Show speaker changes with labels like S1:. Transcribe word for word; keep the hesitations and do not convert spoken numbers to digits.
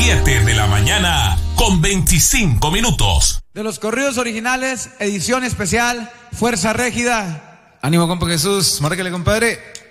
S1: siete de la mañana con veinticinco minutos.
S2: De los corridos originales, edición especial, Fuerza Régida.
S3: Ánimo, compa Jesús, márcale, compadre.